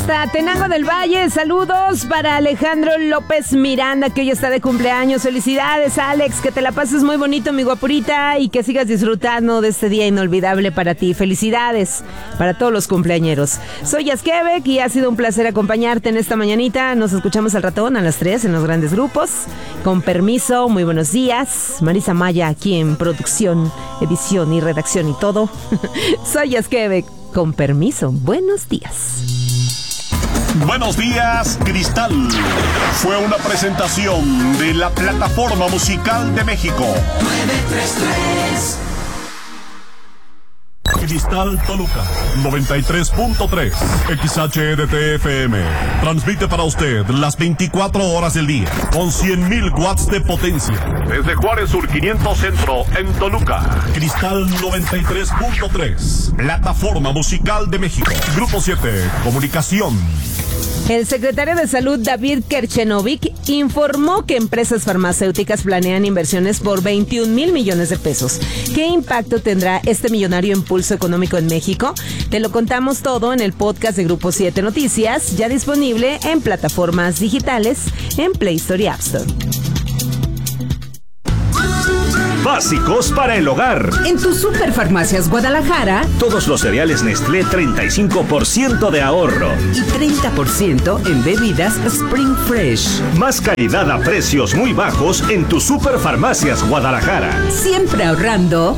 hasta Tenango del Valle. Saludos para Alejandro López Miranda, que hoy está de cumpleaños. Felicidades, Alex, que te la pases muy bonito, mi guapurita, y que sigas disfrutando de este día inolvidable para ti. Felicidades para todos los cumpleañeros. Soy Yasquebec y ha sido un placer acompañarte en esta mañanita. Nos escuchamos al ratón a las 3 en los grandes grupos. Con permiso, muy buenos días. Marisa Maya aquí en producción, edición y redacción y todo. Soy Yasquebec. Con permiso, buenos días. Buenos días, Cristal. Fue una presentación de la Plataforma Musical de México. 933. Cristal Toluca, 93.3, XHEDT-FM. Transmite para usted las 24 horas del día, con 100,000 watts de potencia. Desde Juárez Sur 500 Centro, en Toluca. Cristal 93.3, Plataforma Musical de México. Grupo 7, Comunicación. El secretario de Salud, David Kerchenovic, informó que empresas farmacéuticas planean inversiones por 21,000 millones de pesos. ¿Qué impacto tendrá este millonario impulso económico en México? Te lo contamos todo en el podcast de Grupo 7 Noticias, ya disponible en plataformas digitales en Play Store y App Store. Básicos para el hogar. En tu Superfarmacias Guadalajara, todos los cereales Nestlé 35% de ahorro. Y 30% en bebidas Spring Fresh. Más calidad a precios muy bajos en tu Superfarmacias Guadalajara. Siempre ahorrando.